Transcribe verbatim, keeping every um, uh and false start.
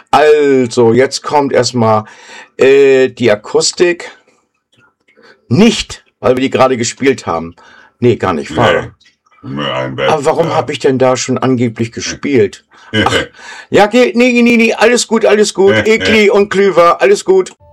Also, jetzt kommt erstmal äh, die Akustik. Nicht, weil wir die gerade gespielt haben. Nee, gar nicht wahr. Nee. Ein Bett, Aber warum ja. habe ich denn da schon angeblich gespielt? Ach, ja, geht, nee, nee, nee, alles gut, alles gut. Ekli und Klüver, alles gut.